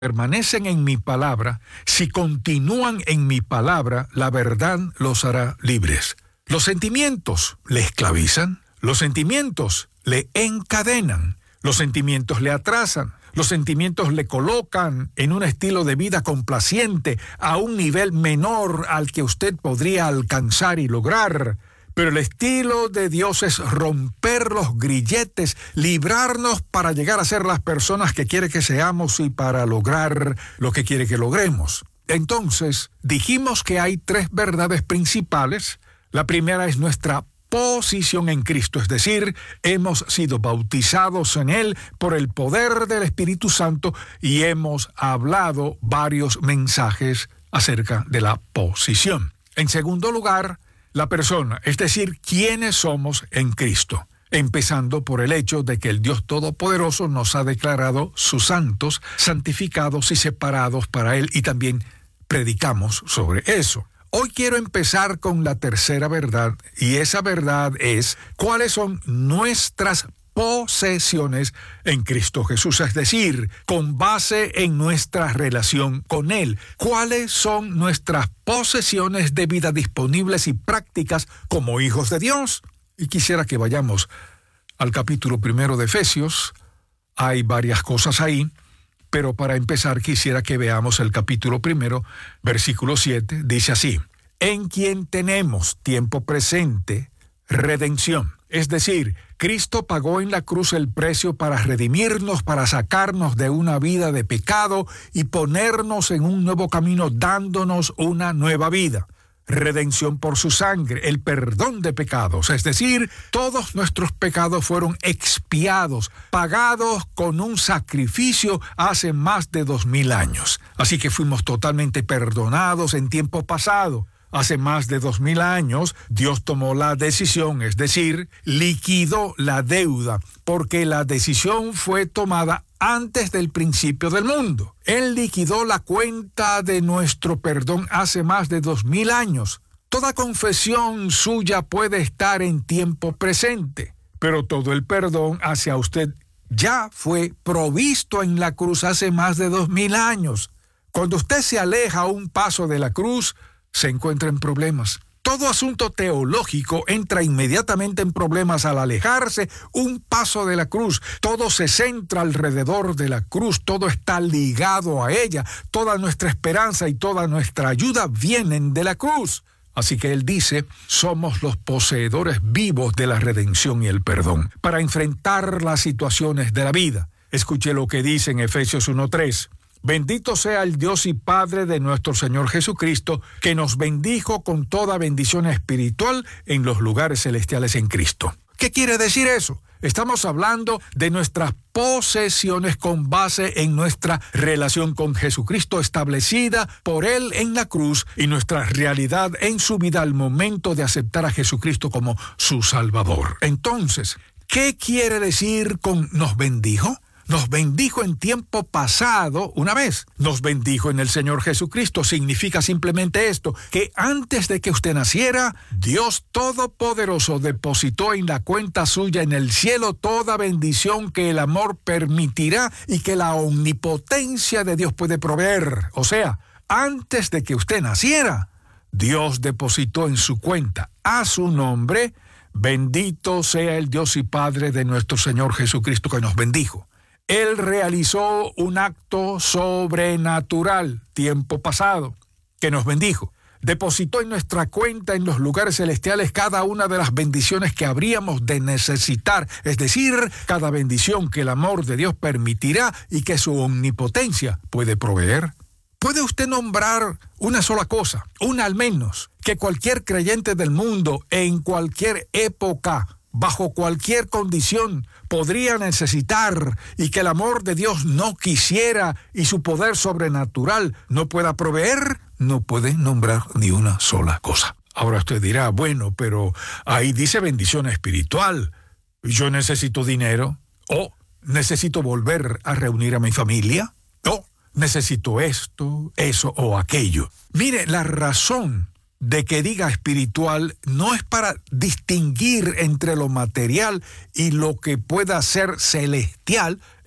permanecen en mi palabra, si continúan en mi palabra, la verdad los hará libres. Los sentimientos le esclavizan, los sentimientos le encadenan, los sentimientos le atrasan, los sentimientos le colocan en un estilo de vida complaciente a un nivel menor al que usted podría alcanzar y lograr. Pero el estilo de Dios es romper los grilletes, librarnos para llegar a ser las personas que quiere que seamos y para lograr lo que quiere que logremos. Entonces, dijimos que hay 3 verdades principales. La primera es nuestra posición en Cristo, es decir, hemos sido bautizados en Él por el poder del Espíritu Santo y hemos hablado varios mensajes acerca de la posición. En segundo lugar, la persona, es decir, quiénes somos en Cristo, empezando por el hecho de que el Dios Todopoderoso nos ha declarado sus santos, santificados y separados para Él, y también predicamos sobre eso. Hoy quiero empezar con la tercera verdad, y esa verdad es cuáles son nuestras posesiones en Cristo Jesús, es decir, con base en nuestra relación con Él. ¿Cuáles son nuestras posesiones de vida disponibles y prácticas como hijos de Dios? Y quisiera que vayamos al capítulo 1 de Efesios. Hay varias cosas ahí, pero para empezar quisiera que veamos el capítulo 1, versículo 7. Dice así: en quien tenemos tiempo presente redención. Es decir, Cristo pagó en la cruz el precio para redimirnos, para sacarnos de una vida de pecado y ponernos en un nuevo camino, dándonos una nueva vida. Redención por su sangre, el perdón de pecados, es decir, todos nuestros pecados fueron expiados, pagados con un sacrificio hace más de 2000 años. Así que fuimos totalmente perdonados en tiempo pasado. Hace más de 2000 años, Dios tomó la decisión, es decir, liquidó la deuda, porque la decisión fue tomada antes del principio del mundo. Él liquidó la cuenta de nuestro perdón hace más de 2000 años. Toda confesión suya puede estar en tiempo presente, pero todo el perdón hacia usted ya fue provisto en la cruz hace más de 2000 años. Cuando usted se aleja un paso de la cruz, se encuentra en problemas. Todo asunto teológico entra inmediatamente en problemas al alejarse un paso de la cruz. Todo se centra alrededor de la cruz, todo está ligado a ella. Toda nuestra esperanza y toda nuestra ayuda vienen de la cruz. Así que él dice, somos los poseedores vivos de la redención y el perdón para enfrentar las situaciones de la vida. Escuche lo que dice en Efesios 1:3. Bendito sea el Dios y Padre de nuestro Señor Jesucristo, que nos bendijo con toda bendición espiritual en los lugares celestiales en Cristo. ¿Qué quiere decir eso? Estamos hablando de nuestras posesiones con base en nuestra relación con Jesucristo establecida por Él en la cruz y nuestra realidad en su vida al momento de aceptar a Jesucristo como su Salvador. Entonces, ¿qué quiere decir con nos bendijo? Nos bendijo en tiempo pasado una vez. Nos bendijo en el Señor Jesucristo. Significa simplemente esto, que antes de que usted naciera, Dios Todopoderoso depositó en la cuenta suya en el cielo toda bendición que el amor permitirá y que la omnipotencia de Dios puede proveer. O sea, antes de que usted naciera, Dios depositó en su cuenta a su nombre, bendito sea el Dios y Padre de nuestro Señor Jesucristo que nos bendijo. Él realizó un acto sobrenatural, tiempo pasado, que nos bendijo. Depositó en nuestra cuenta en los lugares celestiales cada una de las bendiciones que habríamos de necesitar, es decir, cada bendición que el amor de Dios permitirá y que su omnipotencia puede proveer. ¿Puede usted nombrar una sola cosa, una al menos, que cualquier creyente del mundo en cualquier época, bajo cualquier condición, podría necesitar y que el amor de Dios no quisiera y su poder sobrenatural no pueda proveer? No puede nombrar ni una sola cosa. Ahora usted dirá, bueno, pero ahí dice bendición espiritual. Yo necesito dinero, o necesito volver a reunir a mi familia, o necesito esto, eso o aquello. Mire, la razón de que diga espiritual no es para distinguir entre lo material y lo que pueda ser celestial,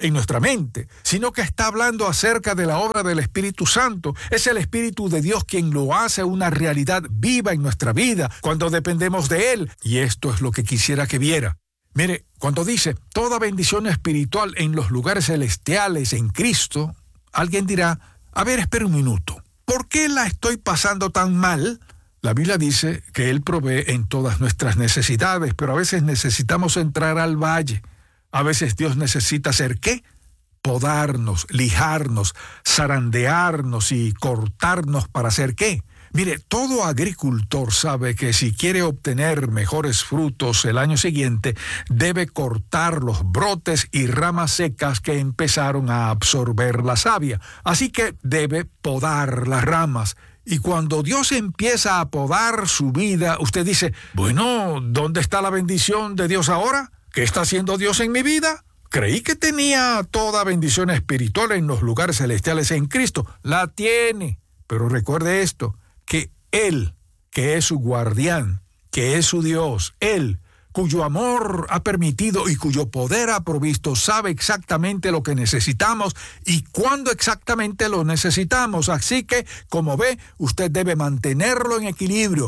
en nuestra mente, sino que está hablando acerca de la obra del Espíritu Santo. Es el Espíritu de Dios quien lo hace una realidad viva en nuestra vida cuando dependemos de Él. Y esto es lo que quisiera que viera. Mire, cuando dice toda bendición espiritual en los lugares celestiales en Cristo, alguien dirá, a ver, espera un minuto, ¿por qué la estoy pasando tan mal? La Biblia dice que Él provee en todas nuestras necesidades, pero a veces necesitamos entrar al valle. A veces Dios necesita hacer ¿qué? Podarnos, lijarnos, zarandearnos y cortarnos para hacer ¿qué? Mire, todo agricultor sabe que si quiere obtener mejores frutos el año siguiente, debe cortar los brotes y ramas secas que empezaron a absorber la savia. Así que debe podar las ramas. Y cuando Dios empieza a podar su vida, usted dice, bueno, ¿dónde está la bendición de Dios ahora? ¿Qué está haciendo Dios en mi vida? Creí que tenía toda bendición espiritual en los lugares celestiales en Cristo. La tiene. Pero recuerde esto, que Él, que es su guardián, que es su Dios, Él, cuyo amor ha permitido y cuyo poder ha provisto, sabe exactamente lo que necesitamos y cuándo exactamente lo necesitamos. Así que, como ve, usted debe mantenerlo en equilibrio.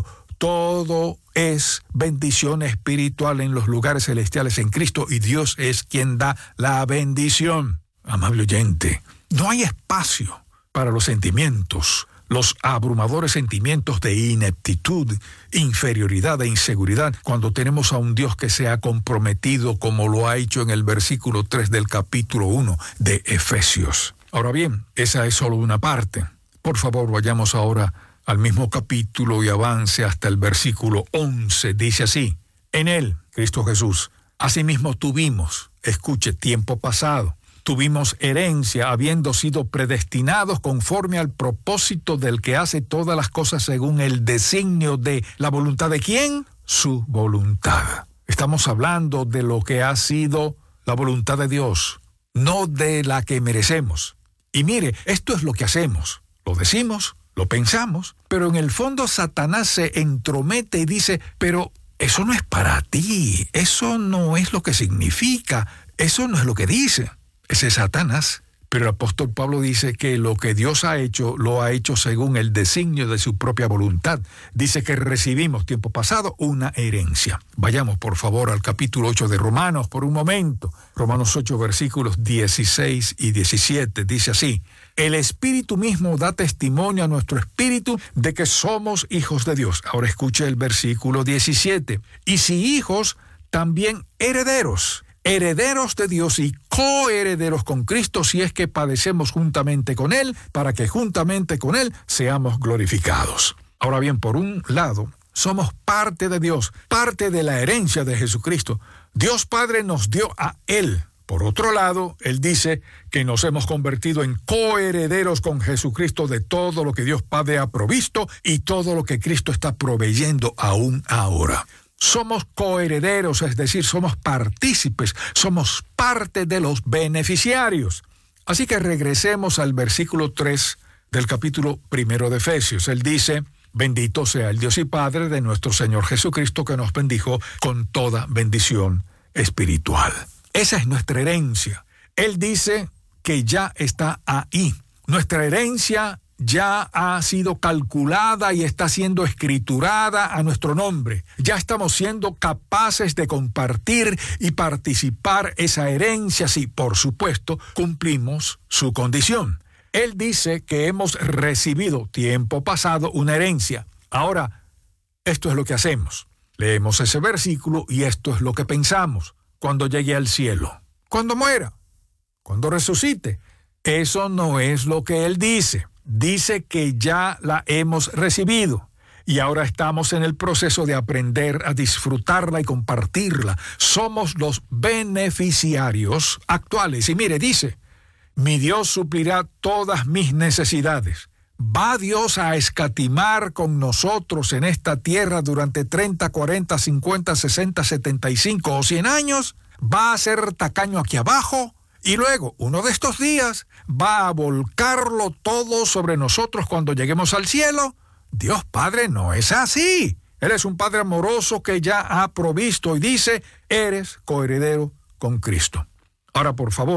Todo es bendición espiritual en los lugares celestiales en Cristo y Dios es quien da la bendición. Amable oyente, no hay espacio para los sentimientos, los abrumadores sentimientos de ineptitud, inferioridad e inseguridad, cuando tenemos a un Dios que se ha comprometido como lo ha hecho en el versículo 3 del capítulo 1 de Efesios. Ahora bien, esa es solo una parte. Por favor, vayamos ahora al mismo capítulo y avance hasta el versículo 11. Dice así, en Él, Cristo Jesús, asimismo tuvimos, escuche, tiempo pasado, tuvimos herencia, habiendo sido predestinados conforme al propósito del que hace todas las cosas según el designio de la voluntad de ¿quién? Su voluntad. Estamos hablando de lo que ha sido la voluntad de Dios, no de la que merecemos. Y mire, esto es lo que hacemos. Lo decimos, lo pensamos, pero en el fondo Satanás se entromete y dice, pero eso no es para ti, eso no es lo que significa, eso no es lo que dice. Ese es Satanás. Pero el apóstol Pablo dice que lo que Dios ha hecho, lo ha hecho según el designio de su propia voluntad. Dice que recibimos, tiempo pasado, una herencia. Vayamos, por favor, al capítulo 8 de Romanos por un momento. Romanos 8, versículos 16 y 17. Dice así, el Espíritu mismo da testimonio a nuestro espíritu de que somos hijos de Dios. Ahora escuche el versículo 17. Y si hijos, también herederos. Herederos de Dios y coherederos con Cristo si es que padecemos juntamente con Él, para que juntamente con Él seamos glorificados. Ahora bien, por un lado, somos parte de Dios, parte de la herencia de Jesucristo. Dios Padre nos dio a Él. Por otro lado, Él dice que nos hemos convertido en coherederos con Jesucristo de todo lo que Dios Padre ha provisto y todo lo que Cristo está proveyendo aún ahora. Somos coherederos, es decir, somos partícipes, somos parte de los beneficiarios. Así que regresemos al versículo 3 del capítulo 1 de Efesios. Él dice, bendito sea el Dios y Padre de nuestro Señor Jesucristo, que nos bendijo con toda bendición espiritual. Esa es nuestra herencia. Él dice que ya está ahí. Nuestra herencia ya ha sido calculada y está siendo escriturada a nuestro nombre. Ya estamos siendo capaces de compartir y participar esa herencia si, por supuesto, cumplimos su condición. Él dice que hemos recibido, tiempo pasado, una herencia. Ahora, esto es lo que hacemos. Leemos ese versículo y esto es lo que pensamos cuando llegue al cielo, cuando muera, cuando resucite. Eso no es lo que Él dice. Dice que ya la hemos recibido y ahora estamos en el proceso de aprender a disfrutarla y compartirla. Somos los beneficiarios actuales. Y mire, dice, mi Dios suplirá todas mis necesidades. ¿Va Dios a escatimar con nosotros en esta tierra durante 30, 40, 50, 60, 75 o 100 años? ¿Va a ser tacaño aquí abajo? Y luego, uno de estos días, va a volcarlo todo sobre nosotros cuando lleguemos al cielo. Dios Padre no es así. Él es un Padre amoroso que ya ha provisto y dice, eres coheredero con Cristo. Ahora, por favor,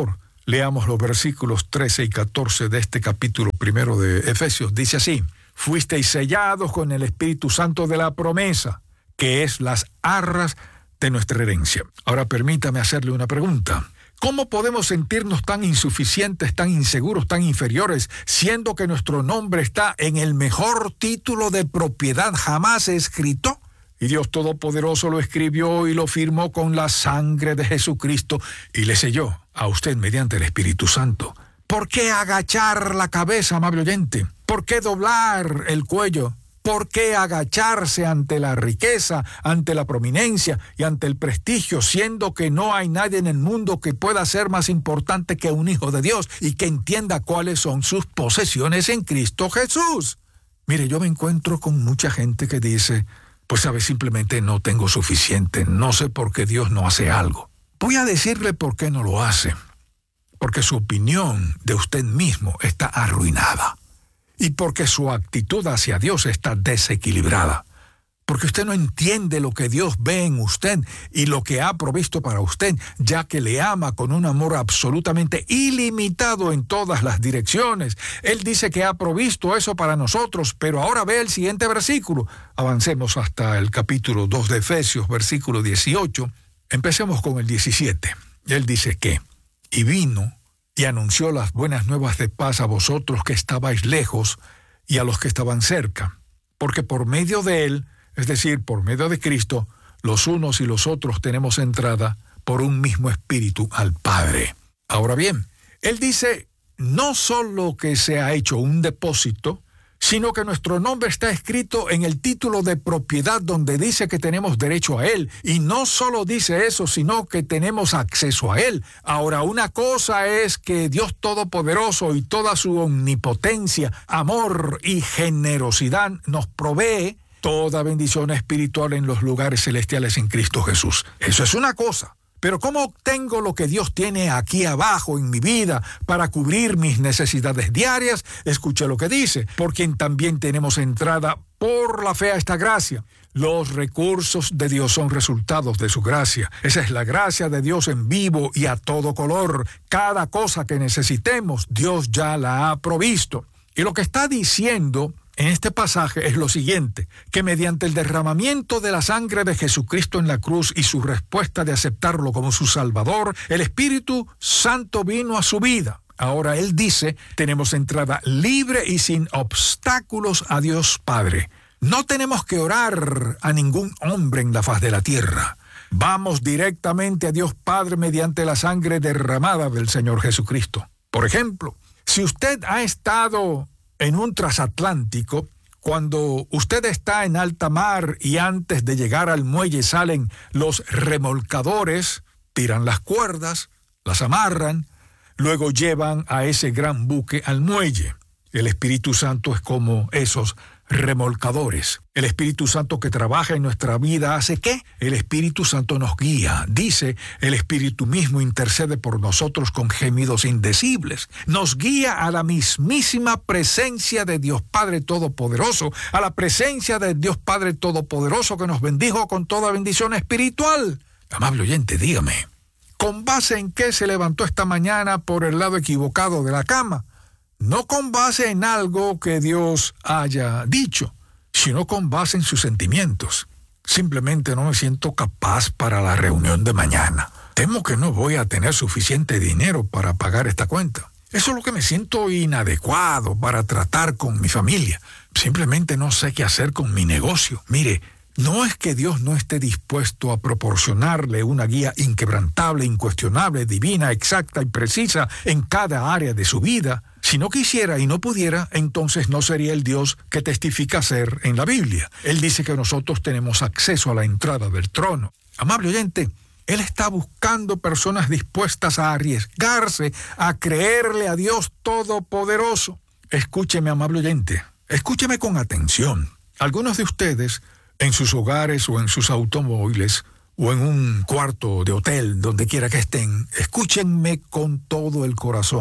Leamos los versículos 13 y 14 de este capítulo 1 de Efesios. Dice así: fuisteis sellados con el Espíritu Santo de la promesa, que es las arras de nuestra herencia. Ahora permítame hacerle una pregunta. ¿Cómo podemos sentirnos tan insuficientes, tan inseguros, tan inferiores, siendo que nuestro nombre está en el mejor título de propiedad jamás escrito? Y Dios Todopoderoso lo escribió y lo firmó con la sangre de Jesucristo y le selló a usted mediante el Espíritu Santo. ¿Por qué agachar la cabeza, amable oyente? ¿Por qué doblar el cuello? ¿Por qué agacharse ante la riqueza, ante la prominencia y ante el prestigio, siendo que no hay nadie en el mundo que pueda ser más importante que un hijo de Dios y que entienda cuáles son sus posesiones en Cristo Jesús? Mire, yo me encuentro con mucha gente que dice: pues sabe, simplemente no tengo suficiente, no sé por qué Dios no hace algo. Voy a decirle por qué no lo hace. Porque su opinión de usted mismo está arruinada. Y porque su actitud hacia Dios está desequilibrada. Porque usted no entiende lo que Dios ve en usted y lo que ha provisto para usted, ya que le ama con un amor absolutamente ilimitado en todas las direcciones. Él dice que ha provisto eso para nosotros, pero ahora ve el siguiente versículo. Avancemos hasta el capítulo 2 de Efesios, versículo 18. Empecemos con el 17. Él dice que: y vino y anunció las buenas nuevas de paz a vosotros que estabais lejos y a los que estaban cerca, porque por medio de él, es decir, por medio de Cristo, los unos y los otros tenemos entrada por un mismo espíritu al Padre. Ahora bien, él dice no solo que se ha hecho un depósito, sino que nuestro nombre está escrito en el título de propiedad donde dice que tenemos derecho a él. Y no solo dice eso, sino que tenemos acceso a él. Ahora, una cosa es que Dios Todopoderoso y toda su omnipotencia, amor y generosidad nos provee toda bendición espiritual en los lugares celestiales en Cristo Jesús. Eso es una cosa. Pero ¿cómo obtengo lo que Dios tiene aquí abajo en mi vida para cubrir mis necesidades diarias? Escuche lo que dice: por quien también tenemos entrada por la fe a esta gracia. Los recursos de Dios son resultados de su gracia. Esa es la gracia de Dios en vivo y a todo color. Cada cosa que necesitemos, Dios ya la ha provisto. Y lo que está diciendo en este pasaje es lo siguiente: que mediante el derramamiento de la sangre de Jesucristo en la cruz y su respuesta de aceptarlo como su Salvador, el Espíritu Santo vino a su vida. Ahora él dice, tenemos entrada libre y sin obstáculos a Dios Padre. No tenemos que orar a ningún hombre en la faz de la tierra. Vamos directamente a Dios Padre mediante la sangre derramada del Señor Jesucristo. Por ejemplo, si usted ha estado en un transatlántico, cuando usted está en alta mar y antes de llegar al muelle salen los remolcadores, tiran las cuerdas, las amarran, luego llevan a ese gran buque al muelle. El Espíritu Santo es como esos remolcadores. El Espíritu Santo que trabaja en nuestra vida hace ¿qué? El Espíritu Santo nos guía. Dice, el Espíritu mismo intercede por nosotros con gemidos indecibles. Nos guía a la mismísima presencia de Dios Padre Todopoderoso, a la presencia de Dios Padre Todopoderoso que nos bendijo con toda bendición espiritual. Amable oyente, dígame, ¿con base en qué se levantó esta mañana por el lado equivocado de la cama? No con base en algo que Dios haya dicho, sino con base en sus sentimientos. Simplemente no me siento capaz para la reunión de mañana. Temo que no voy a tener suficiente dinero para pagar esta cuenta. Eso es lo que me siento inadecuado para tratar con mi familia. Simplemente no sé qué hacer con mi negocio. Mire, no es que Dios no esté dispuesto a proporcionarle una guía inquebrantable, incuestionable, divina, exacta y precisa en cada área de su vida. Si no quisiera y no pudiera, entonces no sería el Dios que testifica ser en la Biblia. Él dice que nosotros tenemos acceso a la entrada del trono. Amable oyente, Él está buscando personas dispuestas a arriesgarse, a creerle a Dios Todopoderoso. Escúcheme, amable oyente, escúcheme con atención. Algunos de ustedes, en sus hogares o en sus automóviles, o en un cuarto de hotel, donde quiera que estén, escúchenme con todo el corazón.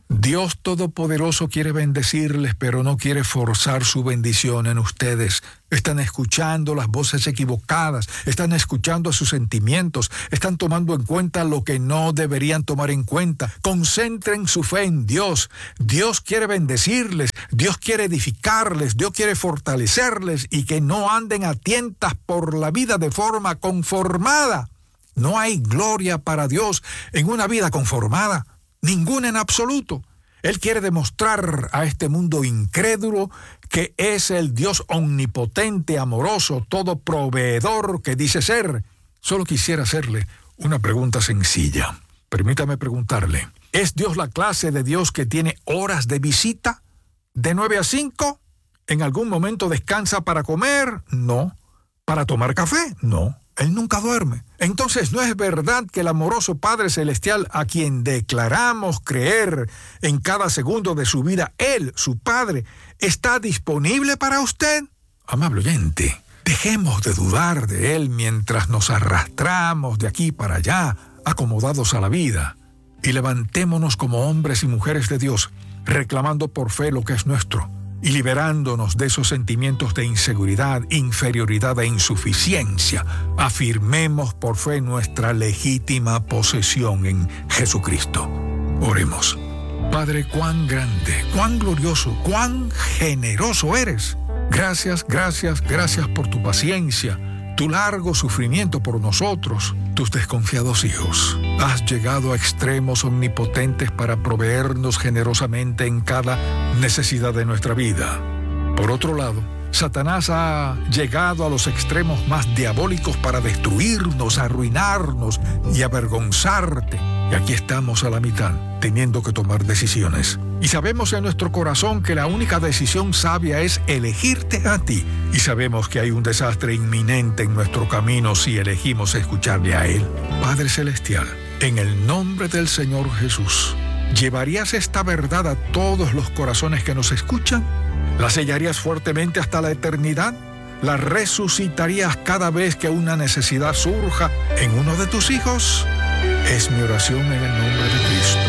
Dios Todopoderoso quiere bendecirles, pero no quiere forzar su bendición en ustedes. Están escuchando las voces equivocadas, están escuchando sus sentimientos, están tomando en cuenta lo que no deberían tomar en cuenta. Concentren su fe en Dios. Dios quiere bendecirles, Dios quiere edificarles, Dios quiere fortalecerles y que no anden a tientas por la vida de forma conformada. No hay gloria para Dios en una vida conformada. Ninguna en absoluto. Él quiere demostrar a este mundo incrédulo que es el Dios omnipotente, amoroso, todo proveedor que dice ser. Solo quisiera hacerle una pregunta sencilla. Permítame preguntarle, ¿es Dios la clase de Dios que tiene horas de visita? ¿De 9 a 5? ¿En algún momento descansa para comer? No. ¿Para tomar café? No. Él nunca duerme. Entonces, ¿no es verdad que el amoroso Padre Celestial, a quien declaramos creer en cada segundo de su vida, Él, su Padre, está disponible para usted? Amable oyente, dejemos de dudar de Él mientras nos arrastramos de aquí para allá, acomodados a la vida, y levantémonos como hombres y mujeres de Dios, reclamando por fe lo que es nuestro, y liberándonos de esos sentimientos de inseguridad, inferioridad e insuficiencia. Afirmemos por fe nuestra legítima posesión en Jesucristo. Oremos. Padre, cuán grande, cuán glorioso, cuán generoso eres. Gracias, gracias, gracias por tu paciencia, tu largo sufrimiento por nosotros, tus desconfiados hijos. Has llegado a extremos omnipotentes para proveernos generosamente en cada necesidad de nuestra vida. Por otro lado, Satanás ha llegado a los extremos más diabólicos para destruirnos, arruinarnos y avergonzarte. Y aquí estamos a la mitad, teniendo que tomar decisiones. Y sabemos en nuestro corazón que la única decisión sabia es elegirte a ti. Y sabemos que hay un desastre inminente en nuestro camino si elegimos escucharle a Él. Padre Celestial, en el nombre del Señor Jesús, ¿llevarías esta verdad a todos los corazones que nos escuchan? ¿La sellarías fuertemente hasta la eternidad? ¿La resucitarías cada vez que una necesidad surja en uno de tus hijos? Es mi oración en el nombre de Cristo.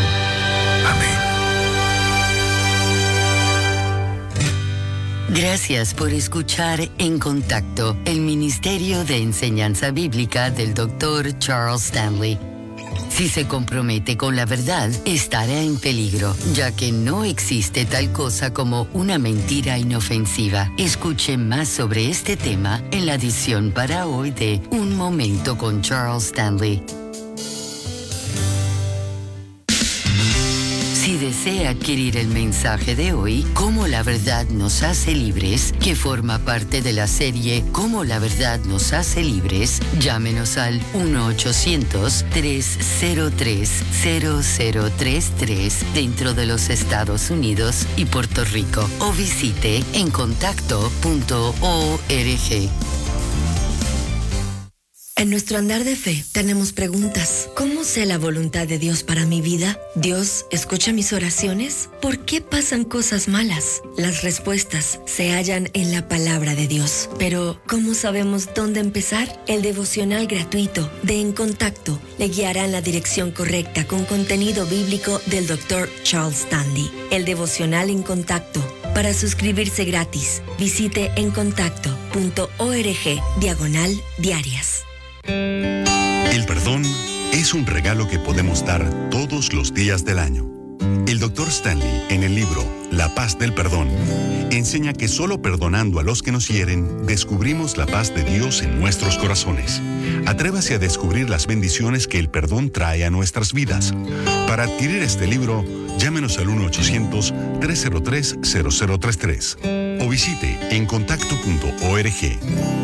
Amén. Gracias por escuchar En Contacto, el Ministerio de Enseñanza Bíblica del Dr. Charles Stanley. Si se compromete con la verdad, estará en peligro, ya que no existe tal cosa como una mentira inofensiva. Escuche más sobre este tema en la edición para hoy de Un Momento con Charles Stanley. Si desea adquirir el mensaje de hoy, Cómo la verdad nos hace libres, que forma parte de la serie Cómo la verdad nos hace libres, llámenos al 1-800-303-0033 dentro de los Estados Unidos y Puerto Rico o visite encontacto.org. En nuestro andar de fe tenemos preguntas. ¿Cómo sé la voluntad de Dios para mi vida? ¿Dios escucha mis oraciones? ¿Por qué pasan cosas malas? Las respuestas se hallan en la palabra de Dios. Pero, ¿cómo sabemos dónde empezar? El devocional gratuito de En Contacto le guiará en la dirección correcta con contenido bíblico del Dr. Charles Stanley. El devocional En Contacto. Para suscribirse gratis, visite encontacto.org/diarias. El perdón es un regalo que podemos dar todos los días del año. El Dr. Stanley, en el libro La paz del perdón, enseña que solo perdonando a los que nos hieren, descubrimos la paz de Dios en nuestros corazones. Atrévase a descubrir las bendiciones que el perdón trae a nuestras vidas. Para adquirir este libro, llámenos al 1-800-303-0033 o visite encontacto.org.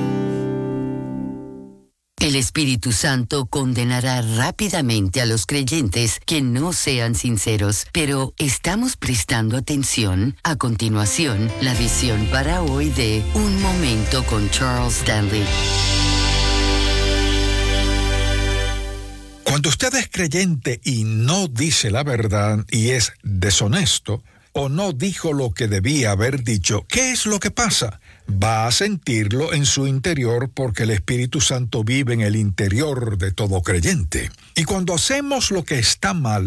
El Espíritu Santo condenará rápidamente a los creyentes que no sean sinceros, pero ¿estamos prestando atención? A continuación, la visión para hoy de Un Momento con Charles Stanley. Cuando usted es creyente y no dice la verdad y es deshonesto, o no dijo lo que debía haber dicho, ¿qué es lo que pasa? Va a sentirlo en su interior porque el Espíritu Santo vive en el interior de todo creyente. Y cuando hacemos lo que está mal,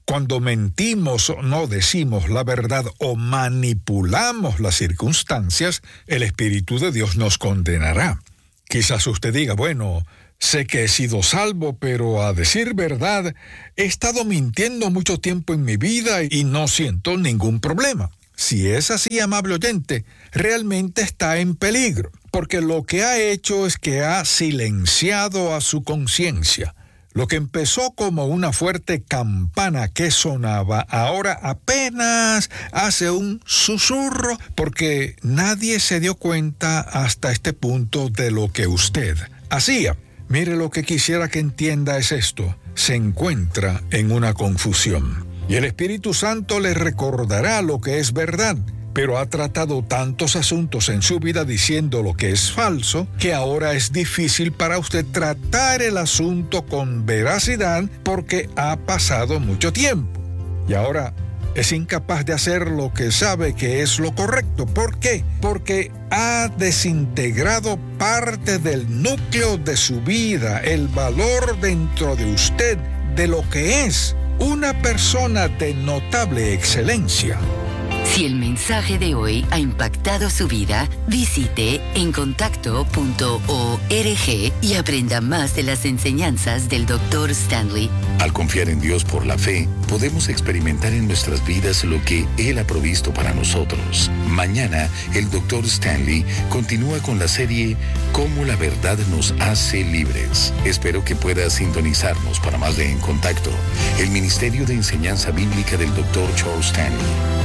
Cuando mentimos o no decimos la verdad o manipulamos las circunstancias, el Espíritu de Dios nos condenará. Quizás usted diga, bueno, sé que he sido salvo, pero a decir verdad, he estado mintiendo mucho tiempo en mi vida y no siento ningún problema. Si es así, amable oyente, realmente está en peligro, porque lo que ha hecho es que ha silenciado a su conciencia. Lo que empezó como una fuerte campana que sonaba, ahora apenas hace un susurro, porque nadie se dio cuenta hasta este punto de lo que usted hacía. Mire, lo que quisiera que entienda es esto: se encuentra en una confusión. Y el Espíritu Santo le recordará lo que es verdad, pero ha tratado tantos asuntos en su vida diciendo lo que es falso, que ahora es difícil para usted tratar el asunto con veracidad porque ha pasado mucho tiempo. Y ahora es incapaz de hacer lo que sabe que es lo correcto. ¿Por qué? Porque ha desintegrado parte del núcleo de su vida, el valor dentro de usted de lo que es una persona de notable excelencia. Si el mensaje de hoy ha impactado su vida, visite encontacto.org y aprenda más de las enseñanzas del Dr. Stanley. Al confiar en Dios por la fe, podemos experimentar en nuestras vidas lo que Él ha provisto para nosotros. Mañana, el Dr. Stanley continúa con la serie Cómo la verdad nos hace libres. Espero que pueda sintonizarnos para más de En Contacto, el Ministerio de Enseñanza Bíblica del Dr. Charles Stanley.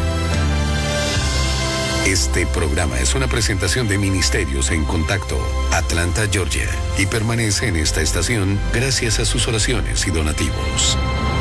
Este programa es una presentación de Ministerios en Contacto, Atlanta, Georgia, y permanece en esta estación gracias a sus oraciones y donativos.